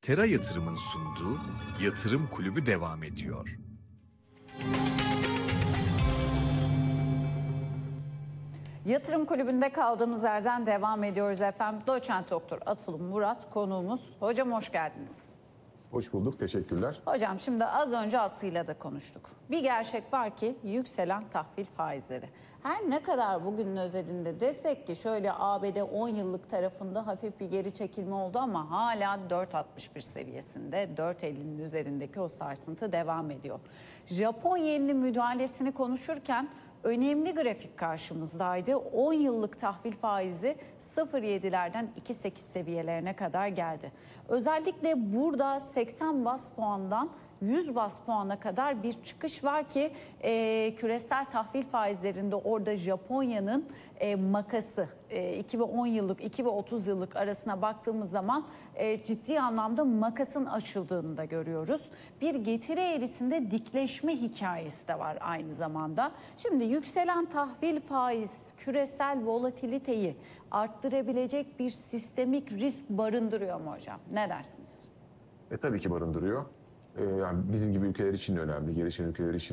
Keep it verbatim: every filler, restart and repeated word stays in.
Tera Yatırım'ın sunduğu Yatırım Kulübü devam ediyor. Yatırım Kulübü'nde kaldığımız yerden devam ediyoruz efendim. Doçent Doktor Atıl Murat konuğumuz. Hocam hoş geldiniz. Hoş bulduk, teşekkürler. Hocam şimdi az önce Aslı'yla da konuştuk. Bir gerçek var ki yükselen tahvil faizleri. Her ne kadar bugünün özelinde desek ki şöyle A B D on yıllık tarafında hafif bir geri çekilme oldu ama hala dört altmış bir seviyesinde, dört ellinin üzerindeki o sarsıntı devam ediyor. Japon yeninin müdahalesini konuşurken önemli grafik karşımızdaydı. on yıllık tahvil faizi sıfır virgül yedilerden iki virgül sekiz seviyelerine kadar geldi. Özellikle burada seksen bas puandan yüz bas puana kadar bir çıkış var ki e, küresel tahvil faizlerinde orada Japonya'nın e, makası e, iki bin on yıllık iki bin otuz yıllık arasına baktığımız zaman e, ciddi anlamda makasın açıldığını da görüyoruz. Bir getiri eğrisinde dikleşme hikayesi de var aynı zamanda. Şimdi yükselen tahvil faiz küresel volatiliteyi arttırabilecek bir sistemik risk barındırıyor mu hocam? Ne dersiniz? E, tabii ki barındırıyor. E, yani bizim gibi ülkeler için de önemli, gelişen ülkeler için